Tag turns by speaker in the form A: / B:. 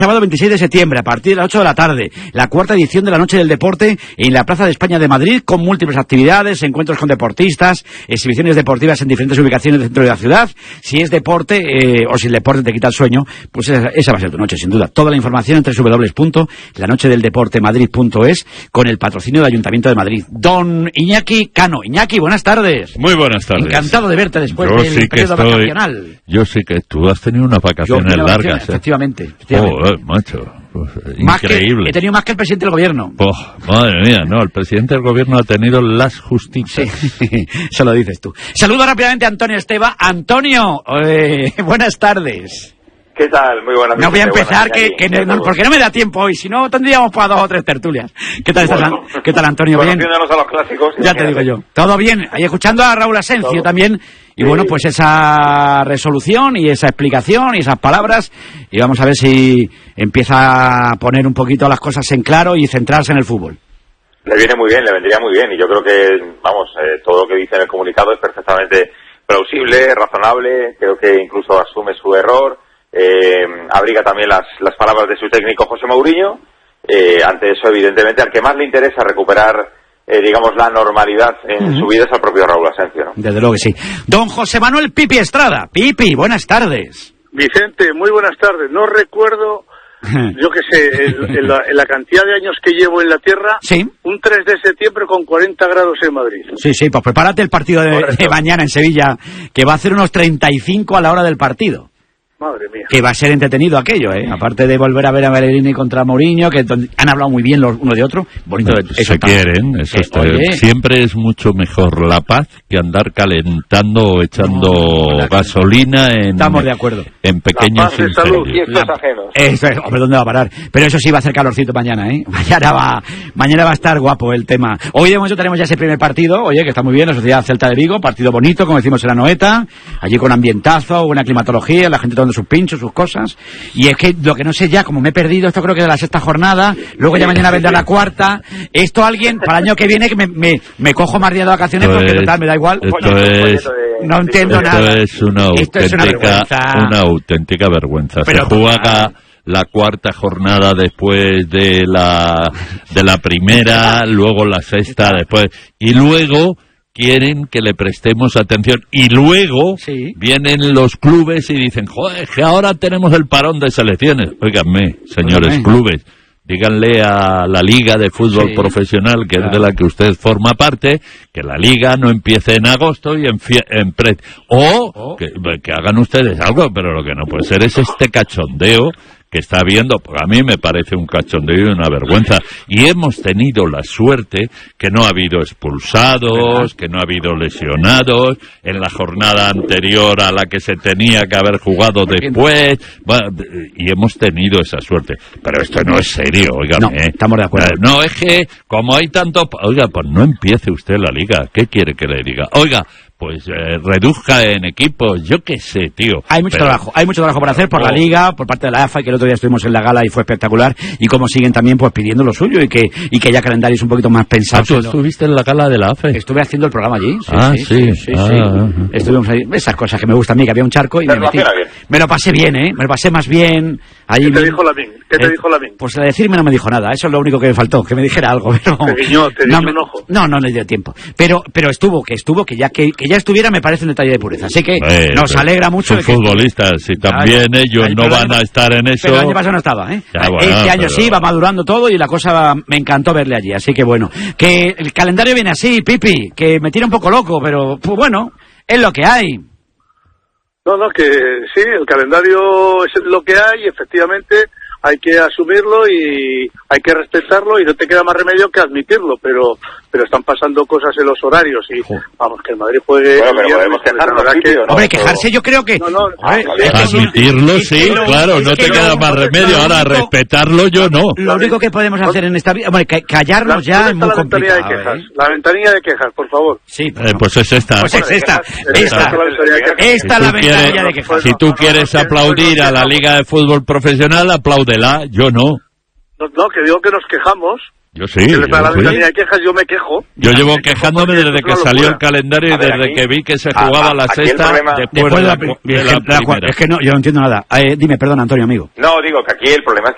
A: Sábado 26 de septiembre, a partir de las 8 de la tarde, la cuarta edición de la Noche del Deporte en la Plaza de España de Madrid, con múltiples actividades, encuentros con deportistas, exhibiciones deportivas en diferentes ubicaciones dentro de la ciudad. Si es deporte, o si el deporte te quita el sueño, pues esa va a ser tu noche, sin duda. Toda la información en www.lanochedeldeportemadrid.es, con el patrocinio del Ayuntamiento de Madrid. Don Iñaki Cano. Iñaki, buenas tardes.
B: Muy buenas tardes.
A: Encantado de verte después del periodo vacacional.
B: Yo sí que tú has tenido unas vacaciones largas.
A: Efectivamente.
B: Macho, pues,
A: increíble. He tenido más que el presidente del gobierno.
B: Madre mía, no, el presidente del gobierno ha tenido las justitas.
A: Sí, se lo dices tú. Saludo rápidamente a Antonio Esteba. Antonio, buenas tardes.
C: ¿Qué tal? Muy buenas tardes.
A: No voy a empezar, porque no me da tiempo hoy, si no tendríamos para 2 o 3 tertulias. ¿Qué tal estás, ¿qué tal, Antonio? ¿Bien?
C: Conociéndonos a los clásicos.
A: Ya te digo yo. ¿Todo bien? Ahí escuchando a Raúl Asencio también. Y bueno, pues esa resolución y esa explicación y esas palabras, y vamos a ver si empieza a poner un poquito las cosas en claro y centrarse en el fútbol.
C: Le viene muy bien, le vendría muy bien, y yo creo que, todo lo que dice en el comunicado es perfectamente plausible, razonable, creo que incluso asume su error, abriga también las palabras de su técnico José Mourinho. Ante eso, evidentemente, al que más le interesa recuperar la normalidad en su vida es al propio Raúl Asencio, ¿no?
A: Desde luego que sí. Don José Manuel Pipi Estrada. Pipi, buenas tardes.
D: Vicente, muy buenas tardes. No recuerdo, yo qué sé, en la cantidad de años que llevo en la Tierra,
A: ¿sí?
D: Un 3 de septiembre con 40 grados en Madrid.
A: Sí, pues prepárate el partido de mañana en Sevilla, que va a hacer unos 35 a la hora del partido.
D: Madre mía.
A: Que va a ser entretenido aquello, aparte de volver a ver a Bellerini contra Mourinho, que han hablado muy bien los uno de otro. Bonito.
B: Se quieren, eso está. Siempre es mucho mejor la paz que andar calentando o echando gasolina
A: estamos de acuerdo.
B: En pequeños
C: incendios. Y estos ajenos.
A: Eso es, hombre, ¿dónde va a parar? Pero eso sí va a hacer calorcito mañana, Mañana va a estar guapo el tema. Hoy de momento tenemos ya ese primer partido, que está muy bien, la Sociedad Celta de Vigo, partido bonito, como decimos en la Noeta, allí con ambientazo, buena climatología, la gente tomando sus pinchos, sus cosas, y es que lo que no sé ya, como me he perdido, esto creo que de la 6ª jornada, luego ya mañana vendrá la 4ª, esto alguien, para el año que viene, que me cojo más días de vacaciones, porque total, me da igual. No entiendo nada.
B: Esto es una auténtica vergüenza.
A: Pero
B: se juega la 4ª jornada después de la primera, luego la 6ª después, y luego quieren que le prestemos atención, y luego vienen los clubes y dicen, joder, que ahora tenemos el parón de selecciones. Óiganme, señores clubes, díganle a la Liga de Fútbol Profesional, que es de la que usted forma parte, que la Liga no empiece en agosto y que hagan ustedes algo, pero lo que no puede ser es este cachondeo que está habiendo. Pues a mí me parece un cachondeo y una vergüenza. Y hemos tenido la suerte que no ha habido expulsados, que no ha habido lesionados en la jornada anterior a la que se tenía que haber jugado después. Y hemos tenido esa suerte. Pero esto no es serio, oigan.
A: No, estamos de acuerdo.
B: No, es que como hay tanto... Oiga, pues no empiece usted la Liga. ¿Qué quiere que le diga? Oiga, pues reduzca en equipos, yo qué sé, tío.
A: Hay mucho trabajo por hacer por la Liga, por parte de la AFA, que el otro día estuvimos en la gala y fue espectacular, y como siguen también pues pidiendo lo suyo y que haya calendarios un poquito más pensados.
B: ¿Tú estuviste en la gala de la AFA?
A: Estuve haciendo el programa allí.
B: Sí.
A: Estuvimos ahí, esas cosas que me gustan a mí, que había un charco y me metí. Me lo pasé bien, me lo pasé más bien. Allí
D: ¿Qué te dijo Lavín?
A: Pues a decirme no me dijo nada, eso es lo único que me faltó, que me dijera algo, pero...
D: Te guiñó un ojo.
A: No le dio tiempo. Pero estuvo, que ya estuviera, me parece un detalle de pureza. Así que nos alegra mucho.
B: Son futbolistas, y también ellos no van a estar en eso.
A: Pero el año pasado no estaba, Este año sí, va madurando todo y la cosa me encantó verle allí. Así que bueno, que el calendario viene así, Pipi, que me tira un poco loco, pero pues bueno, es lo que hay.
D: No, que sí, el calendario es lo que hay, efectivamente hay que asumirlo y hay que respetarlo y no te queda más remedio que admitirlo, pero están pasando cosas en los horarios y vamos, que el Madrid juegue...
C: Bueno, pero podemos quejarnos, ¿no?
A: Hombre, quejarse yo creo que...
B: Admitirlo, sí, claro, no te queda más remedio. Ahora, respetarlo yo no.
A: Lo único que podemos hacer en esta vida... Hombre, callarnos ya es muy complicado.
D: La ventanilla de quejas, por favor.
A: Sí,
B: pues es esta.
A: Pues es esta es la ventanilla de quejas.
B: Si tú quieres aplaudir a la Liga de Fútbol Profesional, apláudela, yo no.
D: No, que digo que nos quejamos.
B: Yo sí.
D: La ventanilla de quejas yo me quejo.
B: Yo llevo quejándome desde que salió el calendario y desde que vi que se jugaba la 6ª después de la primera.
A: Es que no, yo no entiendo nada. Dime, perdón, Antonio, amigo.
C: No, digo que aquí el problema es